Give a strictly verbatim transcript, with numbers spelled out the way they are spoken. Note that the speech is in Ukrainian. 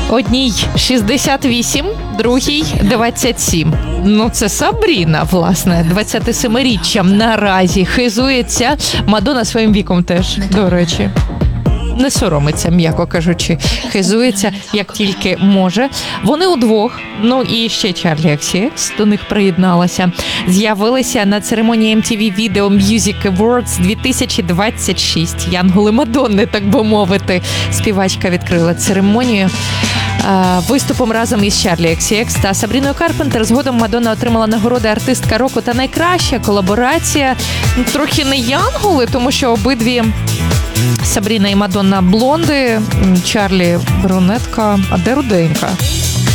Одній шістдесят вісім, другій двадцять сім. Ну, це Сабріна, власне, двадцятисемиріччям наразі хизується. Мадонна своїм віком теж, до речі. Не соромиться, м'яко кажучи, хизується, як тільки може. Вони удвох, ну і ще Чарлі ікс сі екс до них приєдналася, з'явилися на церемонії ем ті ві Video Music Awards дві тисячі двадцять шість. Янголи Мадонни, так би мовити. Співачка відкрила церемонію виступом разом із Чарлі ікс сі екс та Сабріною Карпентер. Згодом Мадонна отримала нагороди артистка року та найкраща колаборація. Трохи не янголи, тому що обидві Сабріна і Мадонна блонди, Чарлі брюнетка, а де руденька?